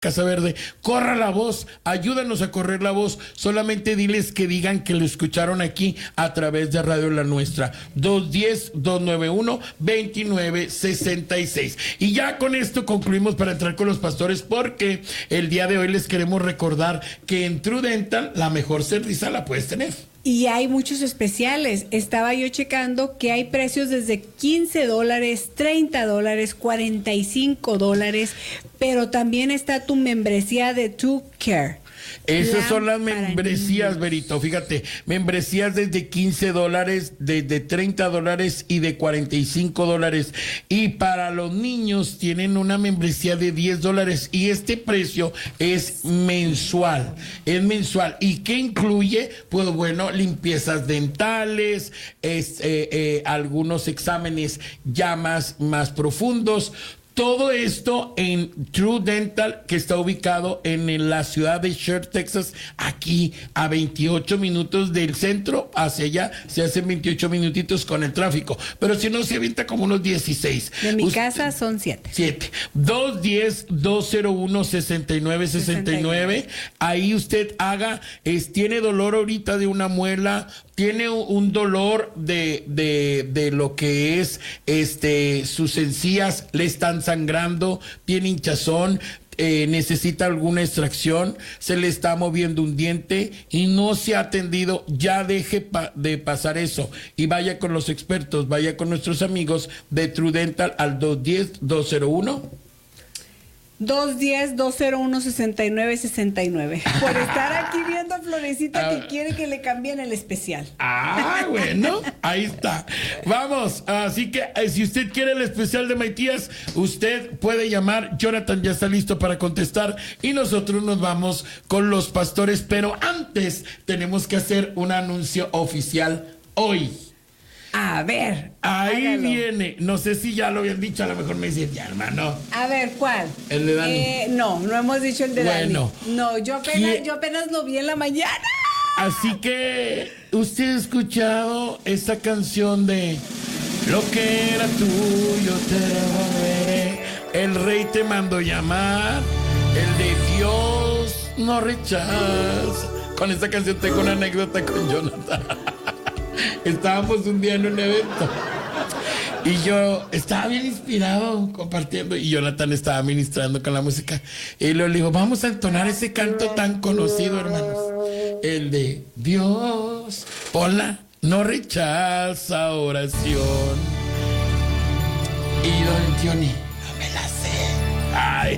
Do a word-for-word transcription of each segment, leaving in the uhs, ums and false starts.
Casa Verde, corra la voz, ayúdanos a correr la voz, solamente diles que digan que lo escucharon aquí a través de Radio La Nuestra, dos uno cero, dos nueve uno, dos nueve seis seis. Y ya con esto concluimos para entrar con los pastores, porque el día de hoy les queremos recordar que en True Dental la mejor sonrisa la puedes tener. Y hay muchos especiales. Estaba yo checando que hay precios desde quince dólares, treinta dólares, cuarenta y cinco dólares, pero también está tu membresía de True Care. Esas son las membresías, Berito. Fíjate, membresías desde quince dólares, desde treinta dólares y de cuarenta y cinco dólares. Y para los niños tienen una membresía de diez dólares. Y este precio es mensual. Es mensual. ¿Y qué incluye? Pues bueno, limpiezas dentales, es, eh, eh, algunos exámenes ya más, más profundos. Todo esto en True Dental, que está ubicado en la ciudad de Schertz, Texas, aquí a veintiocho minutos del centro. Hacia allá se hacen veintiocho minutitos con el tráfico, pero si no se avienta como unos dieciséis. De mi Usted, casa son siete. siete. dos uno cero, dos cero uno, seis nueve seis nueve. Ahí usted haga, es, tiene dolor ahorita de una muela, tiene un dolor de, de, de lo que es este sus encías, le están sangrando, tiene hinchazón, eh, necesita alguna extracción, se le está moviendo un diente y no se ha atendido, ya deje pa- de pasar eso y vaya con los expertos, vaya con nuestros amigos de True Dental al dos uno cero, dos cero uno. dos uno cero, dos cero uno, seis nueve seis nueve. Por estar aquí viendo a Florecita que quiere que le cambien el especial. Ah, bueno, ahí está. Vamos, así que eh, si usted quiere el especial de Matías, usted puede llamar. Jonathan ya está listo para contestar y nosotros nos vamos con los pastores. Pero antes tenemos que hacer un anuncio oficial hoy. A ver, ahí hágalo. viene, no sé si ya lo habían dicho, a lo mejor me dicen, ya hermano. A ver, ¿cuál? El de Dani. Eh, no, no hemos dicho el de Bueno, Dani. No, yo apenas, ¿quién? yo apenas lo vi en la mañana. Así que usted ha escuchado esa canción de Lo que era tuyo te devolveré. El rey te mandó llamar, el de Dios no rechaza. Con esta canción tengo una anécdota con Jonathan. Estábamos un día en un evento y yo estaba bien inspirado compartiendo y Jonathan estaba ministrando con la música y luego le digo, vamos a entonar ese canto tan conocido, hermanos, el de Dios, hola, no rechaza oración. Y don Johnny, no me la sé. Ay.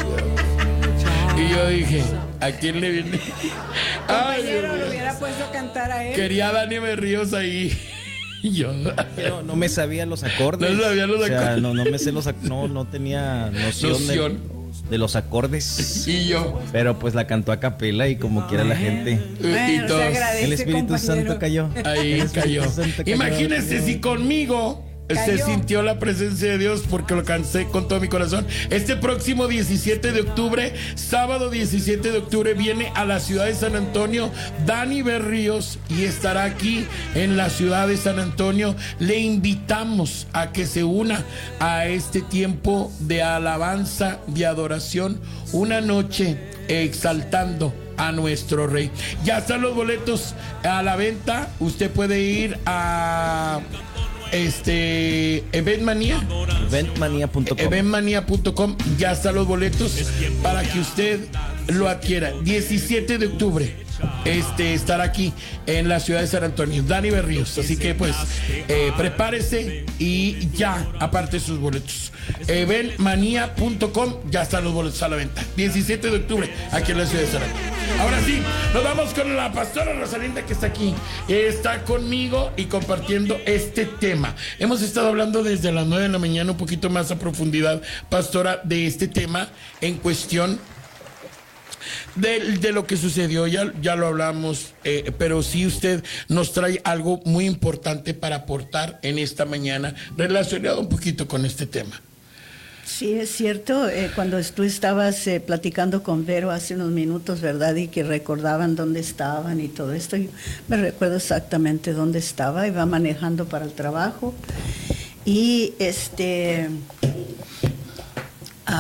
Y yo dije, ¿a quién le viene? Ay, Compañero, lo hubiera puesto a cantar a él. quería a Dani Berríos ahí. Y yo no, no me sabía los acordes. No sabía los o sea, acordes. no, no me sé los ac- no, no tenía noción, Noción. De, de los acordes. y yo. Pero pues la cantó a capela y como quiera la gente. y Bueno, todos, se agradece, El Espíritu compañero. Santo cayó. ahí El Espíritu cayó. Santo cayó. Imagínense si conmigo se Cayó. sintió la presencia de Dios, porque lo cansé con todo mi corazón. Este próximo diecisiete de octubre, sábado diecisiete de octubre, viene a la ciudad de San Antonio Dani Berríos y estará aquí en la ciudad de San Antonio. Le invitamos a que se una a este tiempo de alabanza, de adoración, una noche exaltando a nuestro Rey. Ya están los boletos a la venta. Usted puede ir a este Eventmania, Eventmania punto com. eventmania punto com. Ya están los boletos para que usted lo adquiera. diecisiete de octubre este estará aquí en la ciudad de San Antonio Dani Berríos, así que pues eh, prepárese y ya aparte sus boletos. eventmania punto com, ya están los boletos a la venta. diecisiete de octubre aquí en la ciudad de San Antonio. Ahora sí, nos vamos con la pastora Rosalinda, que está aquí, está conmigo y compartiendo este tema. Hemos estado hablando desde las nueve de la mañana un poquito más a profundidad, pastora, de este tema en cuestión De, de lo que sucedió. Ya, ya lo hablamos, eh, pero sí usted nos trae algo muy importante para aportar en esta mañana relacionado un poquito con este tema. Sí, es cierto, eh, cuando tú estabas eh, platicando con Vero hace unos minutos, ¿verdad? Y que recordaban dónde estaban y todo esto, yo me recuerdo exactamente dónde estaba, iba manejando para el trabajo y este... Uh,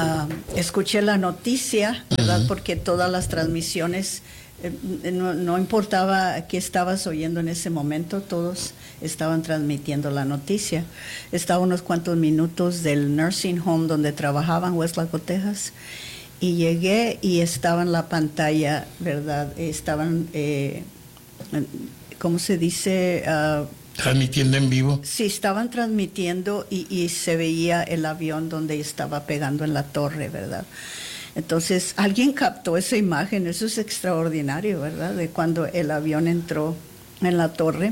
escuché la noticia, ¿verdad? Uh-huh. Porque todas las transmisiones, eh, no, no importaba qué estabas oyendo en ese momento, todos estaban transmitiendo la noticia. Estaba unos cuantos minutos del nursing home donde trabajaba en Westlaco, Texas, y llegué y estaba en la pantalla, ¿verdad? Estaban, eh, ¿cómo se dice? Uh, Transmitiendo en vivo. Sí, estaban transmitiendo y, y se veía el avión donde estaba pegando en la torre, ¿verdad? Entonces, alguien captó esa imagen, eso es extraordinario, ¿verdad? De cuando el avión entró en la torre.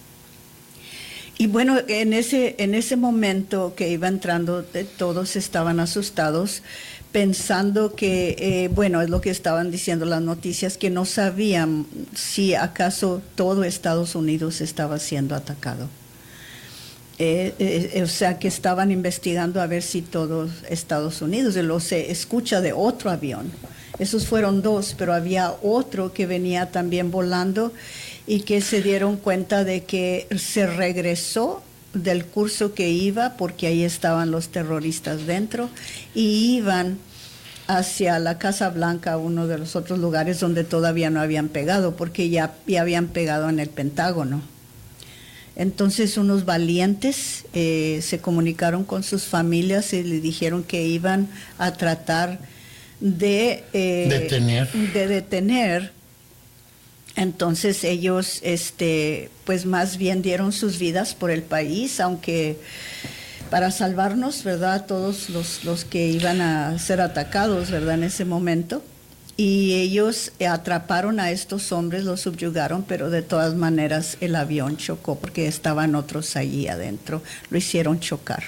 Y bueno, en ese, en ese momento que iba entrando, todos estaban asustados, pensando que, eh, bueno, es lo que estaban diciendo las noticias, que no sabían si acaso todo Estados Unidos estaba siendo atacado. Eh, eh, o sea, que estaban investigando a ver si todo Estados Unidos, y lo se escucha de otro avión. Esos fueron dos, pero había otro que venía también volando y que se dieron cuenta de que se regresó del curso que iba, porque ahí estaban los terroristas dentro, y iban hacia la Casa Blanca, uno de los otros lugares donde todavía no habían pegado, porque ya, ya habían pegado en el Pentágono. Entonces unos valientes eh, se comunicaron con sus familias y le dijeron que iban a tratar de, eh, detener. de detener. Entonces ellos, este, pues más bien dieron sus vidas por el país, aunque para salvarnos, ¿verdad? Todos los, los que iban a ser atacados, ¿verdad? En ese momento. Y ellos atraparon a estos hombres, los subyugaron, pero de todas maneras el avión chocó porque estaban otros allí adentro. Lo hicieron chocar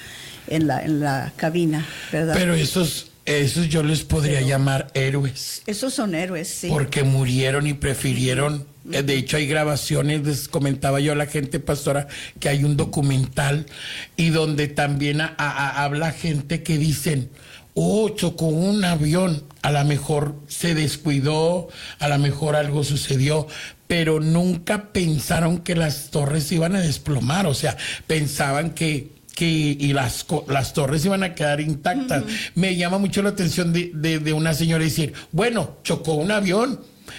en la, en la cabina, ¿verdad? Pero esos... Esos yo les podría Pero, llamar héroes. Esos son héroes, sí. Porque murieron y prefirieron. Uh-huh. De hecho, hay grabaciones, les comentaba yo a la gente, pastora, que hay un documental y donde también a, a, habla gente que dicen, oh, chocó un avión. A lo mejor se descuidó, a lo mejor algo sucedió, pero nunca pensaron que las torres iban a desplomar. O sea, pensaban que... que y las las torres iban a quedar intactas. Uh-huh. Me llama mucho la atención de, de, de una señora decir, bueno, chocó un avión,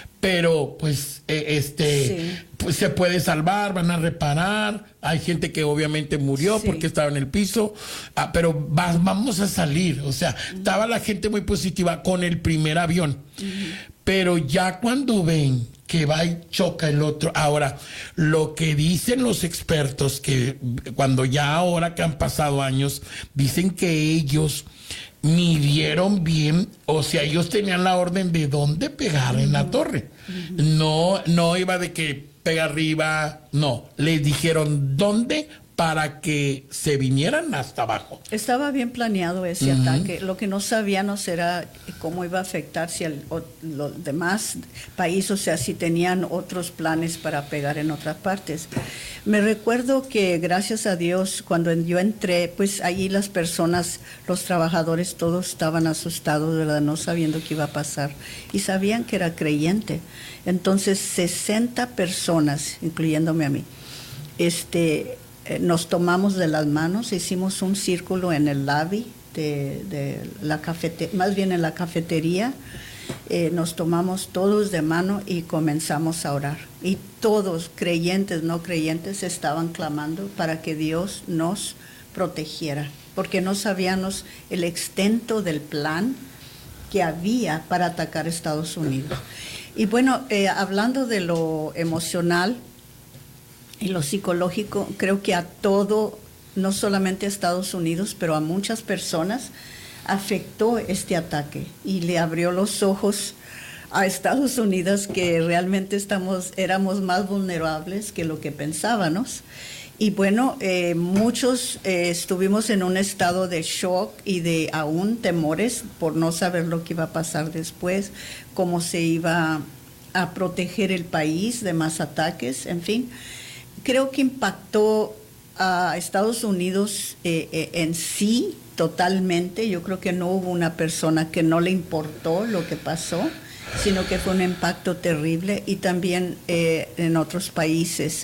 pero pues eh, este sí. pues se puede salvar, van a reparar. Hay gente que obviamente murió sí. porque estaba en el piso, ah, pero va, vamos a salir. O sea, uh-huh. estaba la gente muy positiva con el primer avión, uh-huh. pero ya cuando ven que va y choca el otro. Ahora, lo que dicen los expertos, que cuando ya ahora que han pasado años, dicen que ellos midieron bien, o sea, ellos tenían la orden de dónde pegar uh-huh. en la torre. Uh-huh. No, no iba de que pega arriba, no, les dijeron dónde para que se vinieran hasta abajo. Estaba bien planeado ese uh-huh. ataque. Lo que no sabíamos era cómo iba a afectar si el, o, los demás países, o sea, si tenían otros planes para pegar en otras partes. Me recuerdo que, gracias a Dios, cuando yo entré, pues allí las personas, los trabajadores, todos estaban asustados, ¿verdad? No sabiendo qué iba a pasar. Y sabían que era creyente. Entonces, sesenta personas, incluyéndome a mí, este... nos tomamos de las manos, hicimos un círculo en el lobby de, de la cafetería, más bien en la cafetería, eh, nos tomamos todos de mano y comenzamos a orar. Y todos, creyentes, no creyentes, estaban clamando para que Dios nos protegiera, porque no sabíamos el extento del plan que había para atacar a Estados Unidos. Y bueno, eh, hablando de lo emocional, y lo psicológico, creo que a todo, no solamente a Estados Unidos, pero a muchas personas, afectó este ataque y le abrió los ojos a Estados Unidos que realmente estamos, éramos más vulnerables que lo que pensábamos. Y bueno, eh, muchos eh, estuvimos en un estado de shock y de aún temores por no saber lo que iba a pasar después, cómo se iba a proteger el país de más ataques, en fin. Creo que impactó a Estados Unidos eh, eh, en sí totalmente. Yo creo que no hubo una persona que no le importó lo que pasó, sino que fue un impacto terrible. Y también eh, en otros países.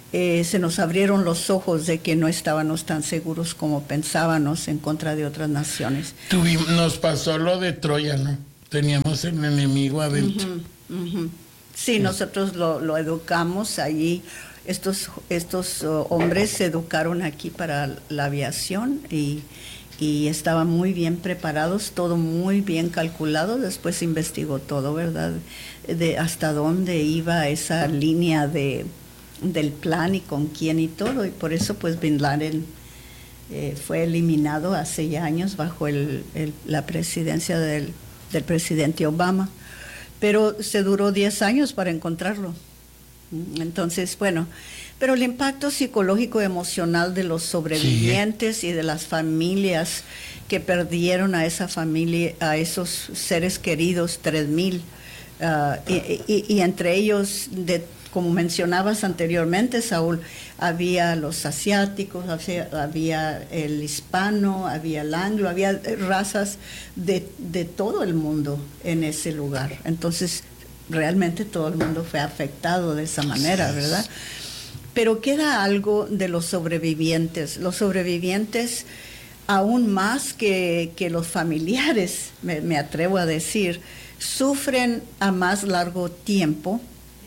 eh, se nos abrieron los ojos de que no estábamos tan seguros como pensábamos en contra de otras naciones. Tuvimos, nos pasó lo de Troya, ¿no? Teníamos el enemigo adentro. Uh-huh, uh-huh. Sí, nosotros lo, lo educamos allí. Estos, estos uh, hombres se educaron aquí para la aviación y, y estaban muy bien preparados, todo muy bien calculado. Después se investigó todo, ¿verdad? De hasta dónde iba esa línea de, del plan y con quién y todo. Y por eso, pues, Bin Laden eh, fue eliminado hace ya años bajo el, el, la presidencia del, del presidente Obama. Pero se duró diez años para encontrarlo. Entonces, bueno, pero el impacto psicológico y emocional de los sobrevivientes sí. y de las familias que perdieron a esa familia, a esos seres queridos, tres mil, uh, y, y, y entre ellos, de, como mencionabas anteriormente, Saúl, había los asiáticos, había, había el hispano, había el anglo, había razas de, de todo el mundo en ese lugar. Entonces, realmente todo el mundo fue afectado de esa manera, ¿verdad? Pero queda algo de los sobrevivientes. Los sobrevivientes, aún más que, que los familiares, me, me atrevo a decir, sufren a más largo tiempo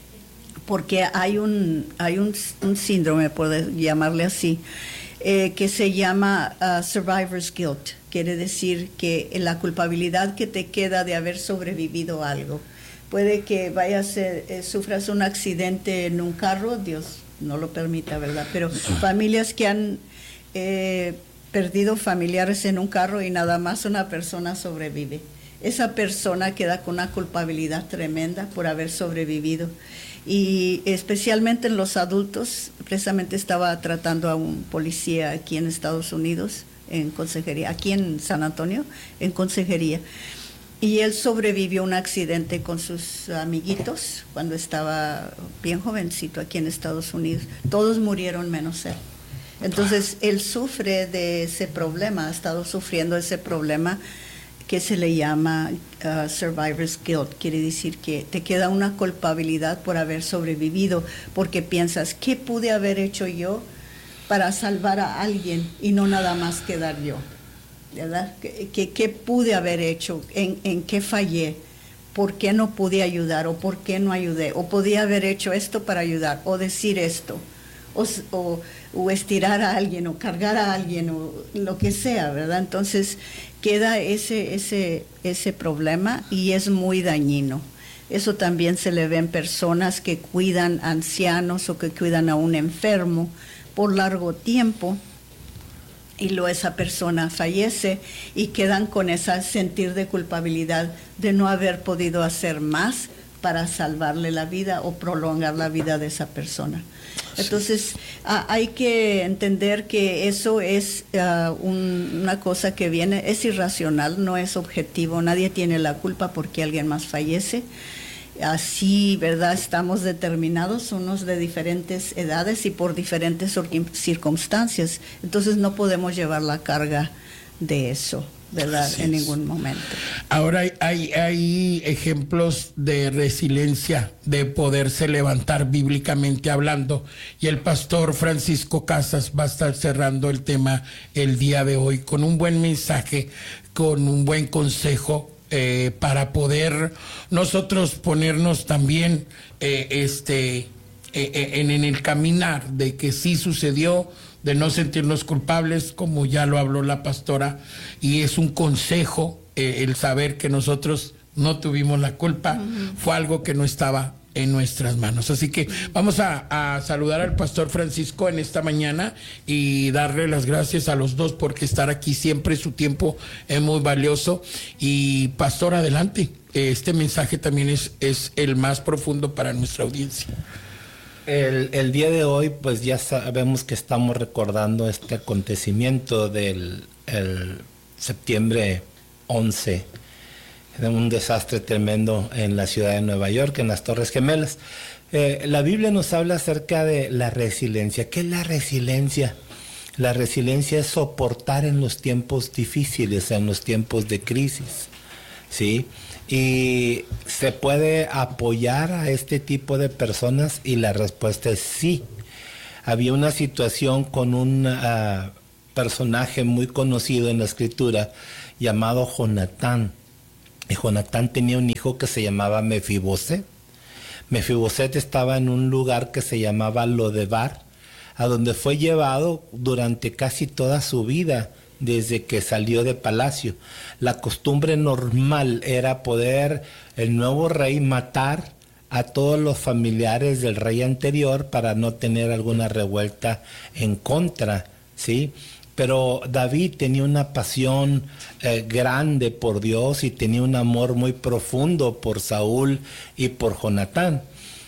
porque hay un, hay un, un síndrome, por llamarle así, eh, que se llama uh, survivor's guilt. Quiere decir que la culpabilidad que te queda de haber sobrevivido a algo. Puede que vayas, eh, sufras un accidente en un carro, Dios no lo permita, ¿verdad? Pero familias que han eh, perdido familiares en un carro y nada más una persona sobrevive. Esa persona queda con una culpabilidad tremenda por haber sobrevivido. Y especialmente en los adultos, precisamente estaba tratando a un policía aquí en Estados Unidos, en consejería, aquí en San Antonio, en consejería. Y él sobrevivió a un accidente con sus amiguitos cuando estaba bien jovencito aquí en Estados Unidos. Todos murieron menos él. Entonces, él sufre de ese problema, ha estado sufriendo ese problema que se le llama uh, survivor's guilt. Quiere decir que te queda una culpabilidad por haber sobrevivido, porque piensas, ¿qué pude haber hecho yo para salvar a alguien y no nada más quedar yo? ¿Verdad? ¿Qué, qué, qué pude haber hecho? ¿En, ¿En qué fallé? ¿Por qué no pude ayudar? ¿O por qué no ayudé? ¿O podía haber hecho esto para ayudar? ¿O decir esto? O, o, o estirar a alguien, o cargar a alguien, o lo que sea, ¿verdad? Entonces queda ese, ese, ese problema y es muy dañino. Eso también se le ve en personas que cuidan ancianos o que cuidan a un enfermo por largo tiempo. Y luego esa persona fallece y quedan con ese sentir de culpabilidad de no haber podido hacer más para salvarle la vida o prolongar la vida de esa persona. Entonces, ah, hay que entender que eso es uh, un, una cosa que viene, es irracional, no es objetivo, nadie tiene la culpa porque alguien más fallece. Así, ¿verdad? Estamos determinados, unos de diferentes edades y por diferentes circunstancias. Entonces no podemos llevar la carga de eso, ¿verdad? En ningún momento. Ahora hay, hay, hay ejemplos de resiliencia, de poderse levantar bíblicamente hablando. Y el pastor Francisco Casas va a estar cerrando el tema el día de hoy con un buen mensaje, con un buen consejo. Eh, para poder nosotros ponernos también eh, este, eh, en, en el caminar de que sí sucedió, de no sentirnos culpables, como ya lo habló la pastora, y es un consejo eh, el saber que nosotros no tuvimos la culpa, uh-huh. Fue algo que no estaba en nuestras manos. Así que vamos a, a saludar al pastor Francisco en esta mañana y darle las gracias a los dos porque estar aquí siempre, su tiempo es muy valioso. Y pastor, adelante, este mensaje también es, es el más profundo para nuestra audiencia. El, el día de hoy pues ya sabemos que estamos recordando este acontecimiento del el septiembre once, de un desastre tremendo en la ciudad de Nueva York, en las Torres Gemelas. Eh, la Biblia nos habla acerca de la resiliencia. ¿Qué es la resiliencia? La resiliencia es soportar en los tiempos difíciles, en los tiempos de crisis, ¿sí? Y se puede apoyar a este tipo de personas y la respuesta es sí. había una situación con un uh, personaje muy conocido en la escritura llamado Jonatán. Y Jonatán tenía un hijo que se llamaba Mefiboset. Mefiboset estaba en un lugar que se llamaba Lodebar, a donde fue llevado durante casi toda su vida, desde que salió de palacio. La costumbre normal era poder el nuevo rey matar a todos los familiares del rey anterior para no tener alguna revuelta en contra, ¿sí? Pero David tenía una pasión eh, grande por Dios y tenía un amor muy profundo por Saúl y por Jonatán.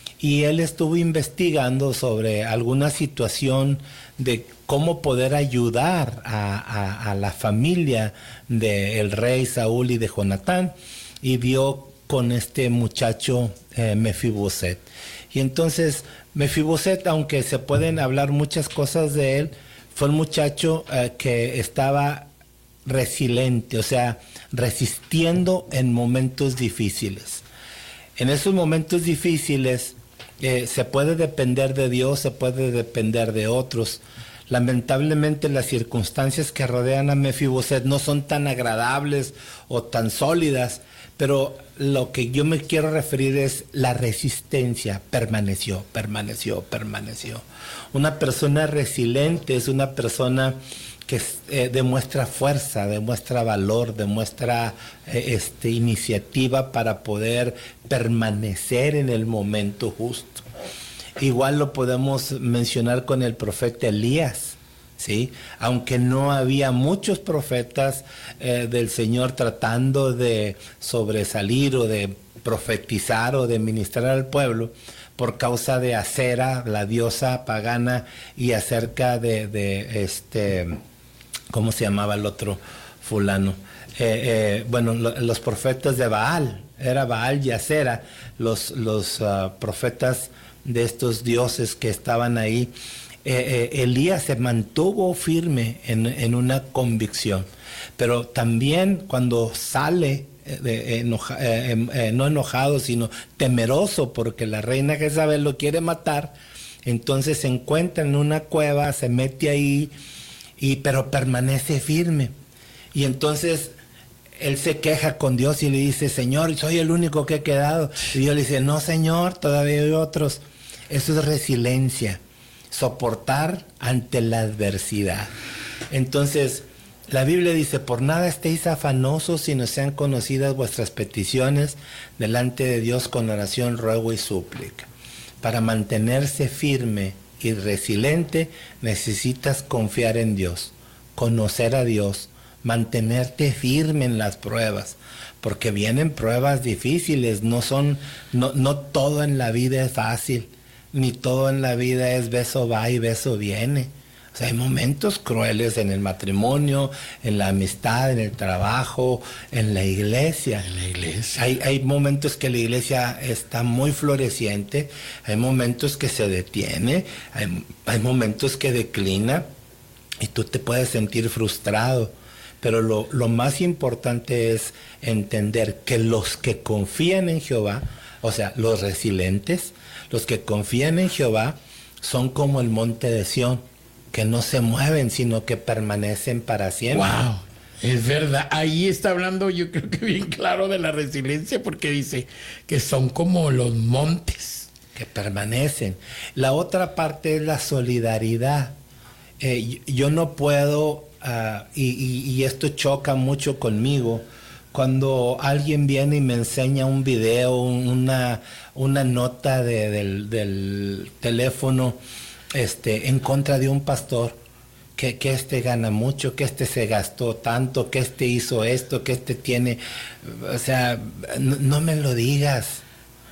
Y él estuvo investigando sobre alguna situación de cómo poder ayudar a, a, a la familia del rey Saúl y de Jonatán, y vio con este muchacho eh, Mefiboset. Y entonces Mefiboset, aunque se pueden hablar muchas cosas de él, fue un muchacho eh, que estaba resiliente, o sea, resistiendo en momentos difíciles. En esos momentos difíciles eh, se puede depender de Dios, se puede depender de otros. Lamentablemente las circunstancias que rodean a Mefiboset no son tan agradables o tan sólidas, pero lo que yo me quiero referir es la resistencia. Permaneció, permaneció, permaneció. Una persona resiliente es una persona que eh, demuestra fuerza, demuestra valor, demuestra eh, este, iniciativa para poder permanecer en el momento justo. Igual lo podemos mencionar con el profeta Elías, ¿sí? Aunque no había muchos profetas eh, del Señor tratando de sobresalir o de profetizar o de ministrar al pueblo, por causa de Acera, la diosa pagana, y acerca de, de este, ¿cómo se llamaba el otro fulano? Eh, eh, bueno, lo, los profetas de Baal, era Baal y Acera, los, los uh, profetas de estos dioses que estaban ahí. Eh, eh, Elías se mantuvo firme en, en una convicción, pero también cuando sale de, enoja, eh, eh, no enojado, sino temeroso porque la reina Jezabel lo quiere matar, entonces se encuentra en una cueva, se mete ahí, y, pero permanece firme. Y entonces él se queja con Dios y le dice: Señor, soy el único que he quedado. Y Dios le dice: no, Señor, todavía hay otros. Eso es resiliencia, soportar ante la adversidad. Entonces, la Biblia dice: por nada estéis afanosos, sino sean conocidas vuestras peticiones delante de Dios con oración, ruego y súplica. Para mantenerse firme y resiliente, necesitas confiar en Dios, conocer a Dios, mantenerte firme en las pruebas, porque vienen pruebas difíciles. No son, no, no todo en la vida es fácil, ni todo en la vida es beso va y beso viene. O sea, hay momentos crueles en el matrimonio, en la amistad, en el trabajo, en la iglesia. En la iglesia. Hay, hay momentos que la iglesia está muy floreciente, hay momentos que se detiene, hay, hay momentos que declina y tú te puedes sentir frustrado. Pero lo, lo más importante es entender que los que confían en Jehová, o sea, los resilientes, los que confían en Jehová, son como el monte de Sión, que no se mueven, sino que permanecen para siempre. Wow, es verdad. Ahí está hablando, yo creo que bien claro, de la resiliencia, porque dice que son como los montes. Que permanecen. La otra parte es la solidaridad. Eh, yo no puedo, uh, y, y, y esto choca mucho conmigo, cuando alguien viene y me enseña un video, una, una nota de, del, del teléfono, este, en contra de un pastor, que, que este gana mucho, que este se gastó tanto, que este hizo esto, que este tiene, o sea, no, no me lo digas.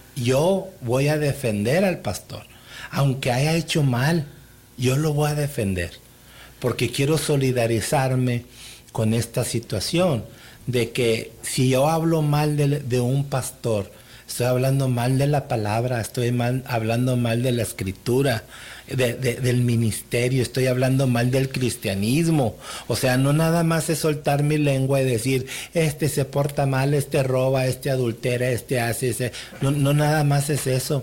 Yo voy a defender al pastor, aunque haya hecho mal, yo lo voy a defender, porque quiero solidarizarme con esta situación, de que si yo hablo mal de, de un pastor, estoy hablando mal de la palabra, estoy mal, hablando mal de la escritura, de, de, del ministerio, estoy hablando mal del cristianismo. O sea, no nada más es soltar mi lengua y decir, este se porta mal, este roba, este adultera, este hace, ese. No, no nada más es eso.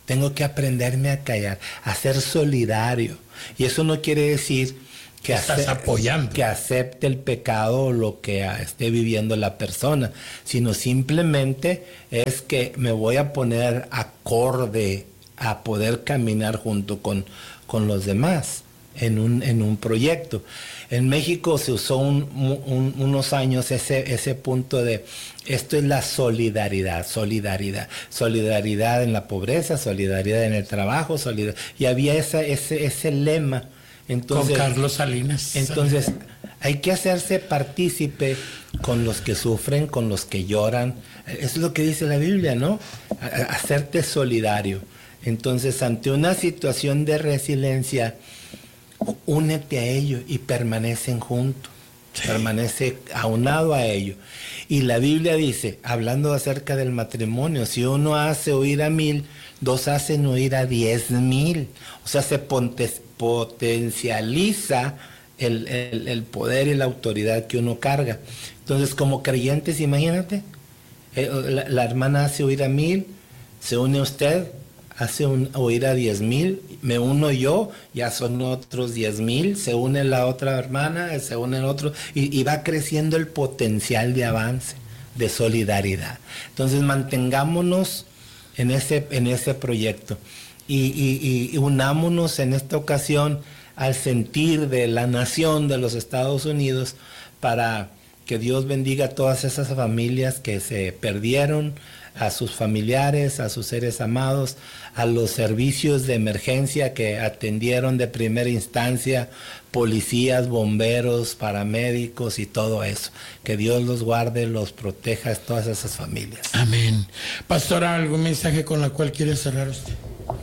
Tengo que aprenderme a callar, a ser solidario. Y eso no quiere decir que, estás ace- apoyando. que acepte el pecado o lo que esté viviendo la persona, sino simplemente es que me voy a poner acorde a poder caminar junto con, con los demás en un, en un proyecto. En México se usó un, un, unos años ese, ese punto de esto es la solidaridad, solidaridad, solidaridad en la pobreza, solidaridad en el trabajo, solidaridad, y había esa, ese, ese lema. Entonces, con Carlos Salinas. Entonces, hay que hacerse partícipe con los que sufren, con los que lloran. Eso es lo que dice la Biblia, ¿no? A- a- hacerte solidario. Entonces, ante una situación de resiliencia, únete a ellos y permanecen juntos. Sí. Permanece aunado a ellos. Y la Biblia dice, hablando acerca del matrimonio, si uno hace oír a mil, dos hacen oír a diez mil. O sea, se ponte, potencializa el, el, el poder y la autoridad que uno carga. Entonces, como creyentes, imagínate, eh, la, la hermana hace oír a mil, se une a usted, hace un, oír a diez mil, me uno yo, ya son otros diez mil, se une la otra hermana, se une el otro, y, y va creciendo el potencial de avance, de solidaridad. Entonces mantengámonos en ese, en ese proyecto y, y, y unámonos en esta ocasión al sentir de la nación de los Estados Unidos para que Dios bendiga a todas esas familias que se perdieron, a sus familiares, a sus seres amados, a los servicios de emergencia que atendieron de primera instancia, policías, bomberos, paramédicos y todo eso. Que Dios los guarde, los proteja a todas esas familias. Amén. Pastora, ¿algún mensaje con la cual quiere cerrar usted?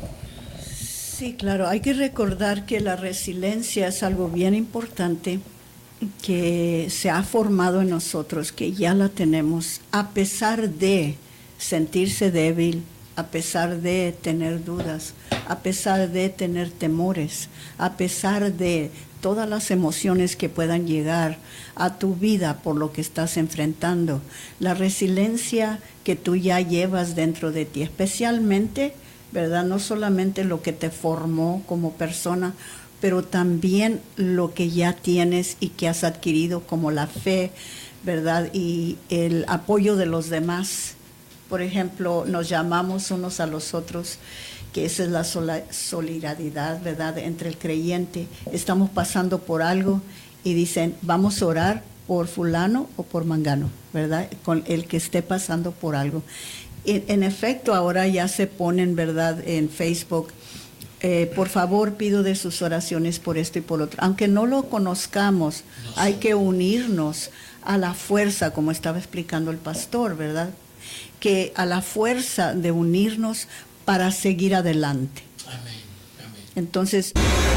Sí, claro. Hay que recordar que la resiliencia es algo bien importante que se ha formado en nosotros, que ya la tenemos, a pesar de sentirse débil, a pesar de tener dudas, a pesar de tener temores, a pesar de todas las emociones que puedan llegar a tu vida por lo que estás enfrentando. La resiliencia que tú ya llevas dentro de ti, especialmente, ¿verdad? No solamente lo que te formó como persona, pero también lo que ya tienes y que has adquirido como la fe, ¿verdad? Y el apoyo de los demás. Por ejemplo, nos llamamos unos a los otros, que esa es la solidaridad, ¿verdad?, entre el creyente. Estamos pasando por algo y dicen, vamos a orar por fulano o por mangano, ¿verdad?, con el que esté pasando por algo. En, en efecto, ahora ya se ponen, ¿verdad?, en Facebook, eh, por favor, pido de sus oraciones por esto y por otro. Aunque no lo conozcamos, hay que unirnos a la fuerza, como estaba explicando el pastor, ¿verdad?, que a la fuerza de unirnos para seguir adelante. Amén, amén. Entonces,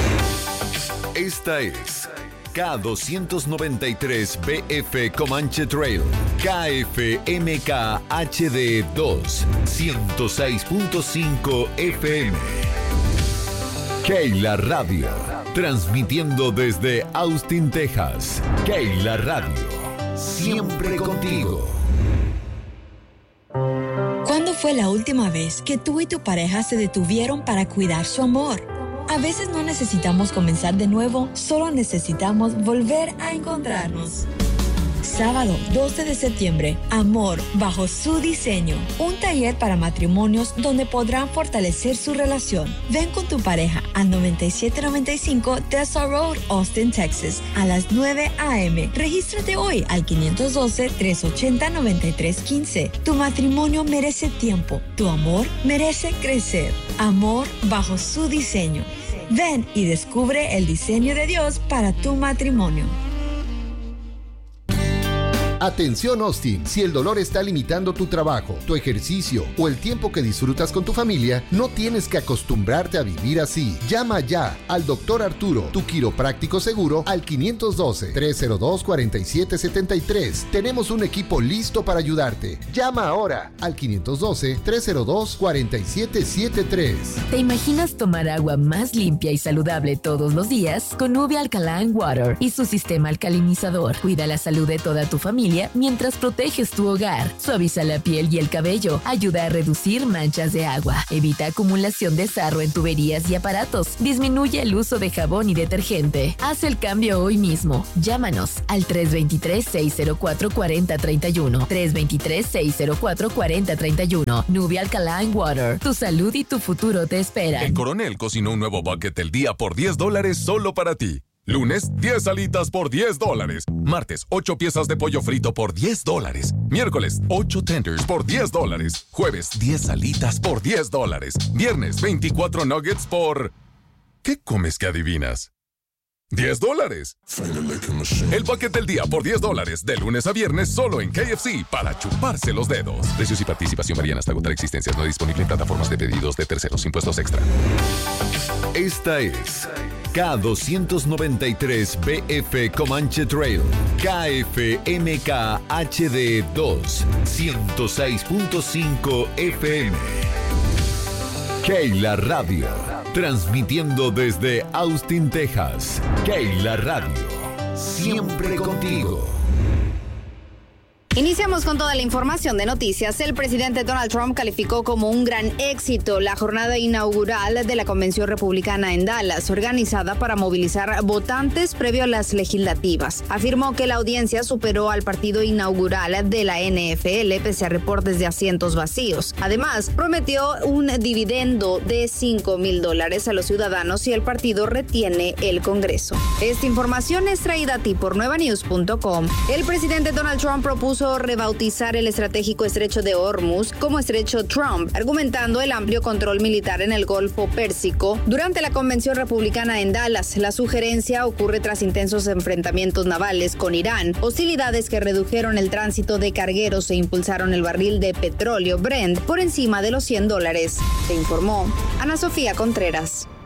esta es K doscientos noventa y tres B F Comanche Trail, K F M K H D dos, ciento seis punto cinco F M. Keila Radio, transmitiendo desde Austin, Texas. Keila Radio, siempre contigo. ¿Cuándo fue la última vez que tú y tu pareja se detuvieron para cuidar su amor? A veces no necesitamos comenzar de nuevo, solo necesitamos volver a encontrarnos. Sábado doce de septiembre, Amor bajo su diseño. Un taller para matrimonios donde podrán fortalecer su relación. Ven con tu pareja al noventa y siete noventa y cinco Tessa Road, Austin, Texas, a las nueve a eme Regístrate hoy al quinientos doce, trescientos ochenta, noventa y tres quince. Tu matrimonio merece tiempo. Tu amor merece crecer. Amor bajo su diseño. Ven y descubre el diseño de Dios para tu matrimonio. Atención Austin, si el dolor está limitando tu trabajo, tu ejercicio o el tiempo que disfrutas con tu familia, no tienes que acostumbrarte a vivir así. Llama ya al doctor Arturo, tu quiropráctico seguro, al quinientos doce, trescientos dos, cuarenta y siete setenta y tres. Tenemos un equipo listo para ayudarte. Llama ahora al quinientos doce, trescientos dos, cuarenta y siete setenta y tres. ¿Te imaginas tomar agua más limpia y saludable todos los días? Con Nubia Alkaline Water y su sistema alcalinizador. Cuida la salud de toda tu familia familia mientras proteges tu hogar. Suaviza la piel y el cabello. Ayuda a reducir manchas de agua. Evita acumulación de sarro en tuberías y aparatos. Disminuye el uso de jabón y detergente. Haz el cambio hoy mismo. Llámanos al tres dos tres, seis cero cuatro, cuatro cero tres uno. tres dos tres, seis cero cuatro, cuatro cero tres uno. Nubia Alkaline Water. Tu salud y tu futuro te esperan. En Coronel cocinó un nuevo bucket del día por diez dólares solo para ti. Lunes, diez alitas por diez dólares. Martes, ocho piezas de pollo frito por diez dólares. Miércoles, ocho tenders por diez dólares. Jueves, diez alitas por diez dólares. Viernes, veinticuatro nuggets por... ¿Qué comes que adivinas? diez dólares. El bucket del día por diez dólares. De lunes a viernes solo en K F C para chuparse los dedos. Precios y participación varían hasta agotar existencias. No disponible en plataformas de pedidos de terceros. Impuestos extra. Esta es K doscientos noventa y tres B F Comanche Trail. K F M K H D dos. ciento seis punto cinco F M. Keila Radio. Transmitiendo desde Austin, Texas. Keila Radio. Siempre contigo. Iniciamos con toda la información de noticias. El presidente Donald Trump calificó como un gran éxito la jornada inaugural de la Convención Republicana en Dallas, organizada para movilizar votantes previo a las legislativas. Afirmó que la audiencia superó al partido inaugural de la N F L pese a reportes de asientos vacíos. Además, prometió un dividendo de cinco mil dólares a los ciudadanos si el partido retiene el Congreso. Esta información es traída a ti por nueva news punto com. El presidente Donald Trump propuso rebautizar el estratégico estrecho de Hormuz como estrecho Trump, argumentando el amplio control militar en el Golfo Pérsico. Durante la convención republicana en Dallas, la sugerencia ocurre tras intensos enfrentamientos navales con Irán, hostilidades que redujeron el tránsito de cargueros e impulsaron el barril de petróleo Brent por encima de los cien dólares. Se informó Ana Sofía Contreras.